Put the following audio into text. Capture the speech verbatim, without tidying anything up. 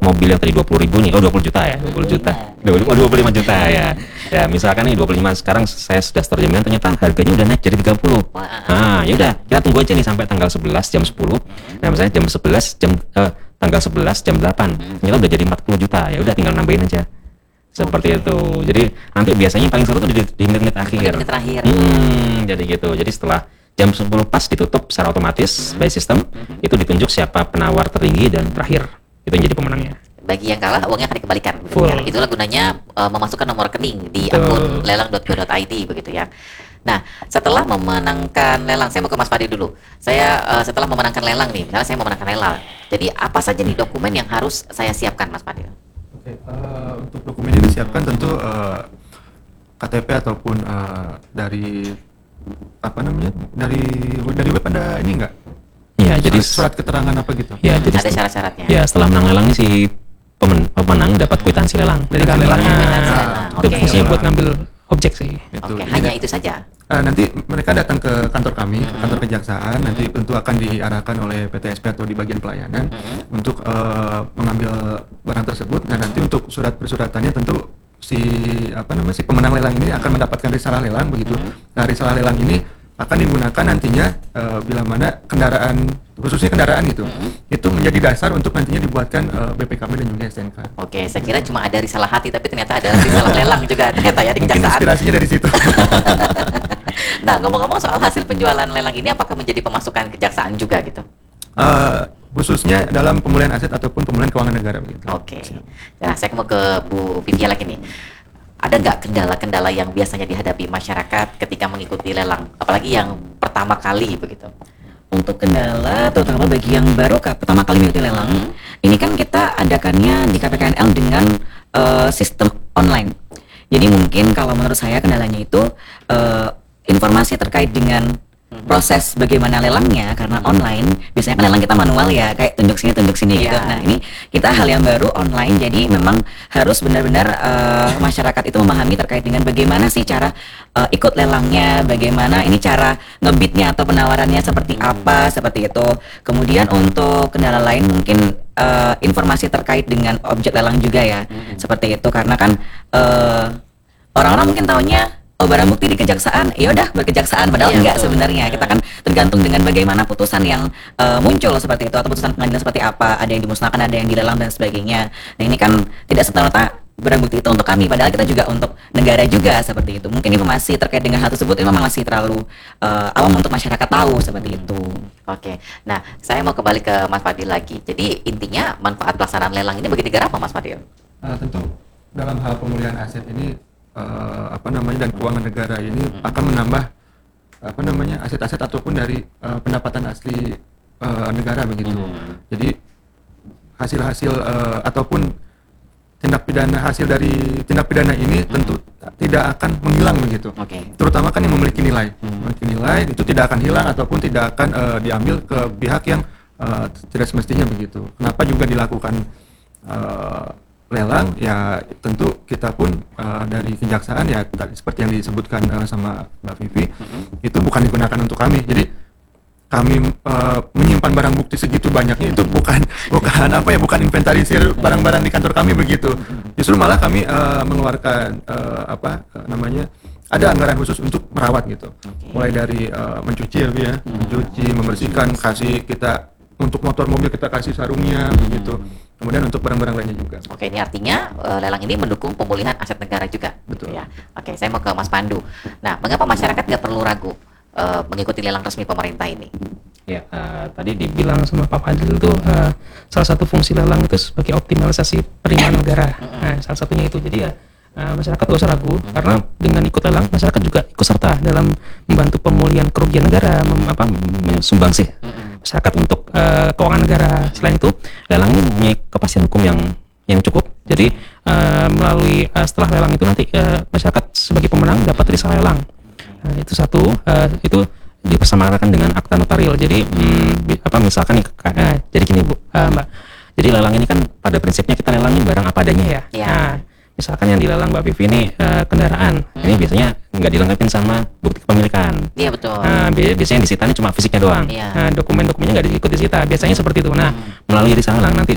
mobil yang tadi dua puluh ribu nih, oh dua puluh juta ya, dua puluh juta, dua puluh lima juta ya. Ya misalkan nih dua puluh lima, sekarang saya sudah store jaminan, ternyata harganya udah naik jadi tiga puluh. Nah ya udah, kita tunggu aja nih sampai tanggal sebelas jam sepuluh. Nah misalnya jam sebelas jam eh, tanggal sebelas jam delapan, ternyata udah jadi empat puluh juta. Ya udah tinggal nambahin aja. Seperti okay. itu. Jadi nanti biasanya paling seru tuh di, di menit-menit akhir. Menit terakhir. Hmm, jadi gitu. Jadi setelah jam sepuluh pas ditutup secara otomatis by system, mm-hmm. itu ditunjuk siapa penawar tertinggi dan terakhir. Itu yang jadi pemenangnya. Bagi yang kalah uangnya akan dikembalikan. Full. Ya. Itulah gunanya uh, memasukkan nomor rekening di Betul. akun lelang dot go dot i d begitu ya. Nah, setelah memenangkan lelang, saya mau ke Mas Fadil dulu. Saya uh, setelah memenangkan lelang nih, misalnya saya memenangkan lelang. Jadi apa saja nih dokumen yang harus saya siapkan, Mas Fadil? Oke, uh, untuk dokumen yang disiapkan tentu uh, K T P ataupun uh, dari apa namanya dari dari web ada ini enggak? Ya, surat, jadi surat keterangan apa gitu? Ya, jadi ada syarat-syaratnya. Ya, setelah menang lelang ini si pemen, pemenang dapat kwitansi lelang dari lelangnya. Itu okay. fungsinya buat ngambil objek sih. Oke, okay. hanya itu saja. Uh, nanti mereka datang ke kantor kami, hmm. kantor kejaksaan, nanti tentu akan diarahkan oleh P T S P atau di bagian pelayanan hmm. untuk uh, mengambil barang tersebut. Nah, nanti untuk surat persyaratannya tentu si apa namanya si pemenang lelang ini akan mendapatkan risalah lelang begitu. Hmm. Nah, risalah lelang ini akan digunakan nantinya uh, bila mana kendaraan, khususnya kendaraan gitu, hmm. itu menjadi dasar untuk nantinya dibuatkan uh, B P K B dan juga S T N K. Oke, saya kira cuma ada risalah hati, tapi ternyata ada risalah lelang juga ternyata ya di kejaksaan. Mungkin inspirasinya dari situ. Nah, ngomong-ngomong soal hasil penjualan lelang ini, apakah menjadi pemasukan kejaksaan juga gitu? Uh, khususnya dalam pemulihan aset ataupun pemulihan keuangan negara begitu. Oke. Nah, saya mau ke Bu Vivia lagi nih. Ada nggak kendala-kendala yang biasanya dihadapi masyarakat ketika mengikuti lelang, apalagi yang pertama kali begitu? Untuk kendala, terutama bagi yang baru pertama kali mengikuti lelang, hmm. ini kan kita adakannya di K P K N L dengan uh, sistem online. Jadi mungkin kalau menurut saya kendalanya itu uh, informasi terkait dengan proses bagaimana lelangnya, karena online biasanya kan lelang kita manual ya, kayak tunjuk sini tunjuk sini gitu. Nah ini kita hal yang baru online, jadi memang harus benar-benar uh, masyarakat itu memahami terkait dengan bagaimana sih cara uh, ikut lelangnya, bagaimana ini cara ngebitnya atau penawarannya seperti apa, seperti itu. Kemudian untuk kendala lain mungkin uh, informasi terkait dengan objek lelang juga ya, hmm. seperti itu, karena kan uh, orang-orang mungkin taunya oh barang bukti di kejaksaan, ya udah berkejaksaan, padahal iya, enggak betul. Sebenarnya kita kan tergantung dengan bagaimana putusan yang uh, muncul seperti itu, atau putusan pengadilan seperti apa, ada yang dimusnahkan, ada yang dilelang dan sebagainya. Nah ini kan tidak serta-merta barang bukti itu untuk kami, padahal kita juga untuk negara juga seperti itu. Mungkin informasi terkait dengan hal tersebut itu memang masih terlalu uh, awam untuk masyarakat tahu seperti itu. Oke, nah saya mau kembali ke Mas Fadil lagi. Jadi intinya manfaat pelaksanaan lelang ini bagi negara apa, Mas Fadil? Uh, tentu dalam hal pemulihan aset ini Uh, apa namanya dan keuangan negara ini hmm. akan menambah apa namanya aset-aset ataupun dari uh, pendapatan asli uh, negara begitu. Hmm. Jadi hasil-hasil uh, ataupun tindak pidana hasil dari tindak pidana ini hmm. tentu tidak akan menghilang begitu. Okay. Terutama kan yang memiliki nilai, hmm. memiliki nilai itu tidak akan hilang ataupun tidak akan uh, diambil ke pihak yang uh, tidak semestinya begitu. Kenapa juga dilakukan uh, lelang ya, tentu kita pun uh, dari kejaksaan ya tadi seperti yang disebutkan uh, sama Mbak Vivi, mm-hmm. itu bukan digunakan untuk kami. Jadi kami uh, menyimpan barang bukti segitu banyaknya itu bukan bukan apa ya bukan inventarisir barang-barang di kantor kami begitu. Justru malah kami uh, mengeluarkan uh, apa uh, namanya ada anggaran khusus untuk merawat gitu. Okay. Mulai dari uh, mencuci ya, ya mm-hmm. mencuci, membersihkan, kasih kita untuk motor mobil kita kasih sarungnya hmm. begitu. Kemudian untuk barang-barang lainnya juga. Oke, ini artinya uh, lelang ini mendukung pemulihan aset negara juga. Betul. Ya. Oke, saya mau ke Mas Pandu. Nah, mengapa masyarakat nggak perlu ragu uh, mengikuti lelang resmi pemerintah ini? Ya, uh, tadi dibilang sama Pak Fadil itu uh, salah satu fungsi lelang itu sebagai optimalisasi penerimaan negara. Mm-hmm. Nah, salah satunya itu. Jadi ya uh, masyarakat tidak usah ragu, mm-hmm. karena dengan ikut lelang masyarakat juga ikut serta dalam membantu pemulihan kerugian negara, mem, apa, sumbangsih mm-hmm. masyarakat untuk uh, keuangan negara. Selain itu, lelang ini mempunyai kepastian hukum yang yang cukup. Jadi uh, melalui uh, setelah lelang itu nanti uh, masyarakat sebagai pemenang dapat risalah lelang. Uh, itu satu, uh, itu dipersamakan dengan akta notarial. Jadi hmm, apa misalkan nih, uh, jadi gini Bu, uh, Mbak. Jadi lelang ini kan pada prinsipnya kita lelangin barang apa adanya ya. Ya. Nah, misalkan yang dilelang Mbak Vivi ini uh, kendaraan, hmm. ini biasanya nggak dilengkapin sama bukti kepemilikan. Iya betul. Nah, biasanya disitanya cuma fisiknya doang. Ya. Nah, dokumen-dokumennya nggak diikut disita. Biasanya seperti itu. Nah, hmm. melalui risalah lelang nanti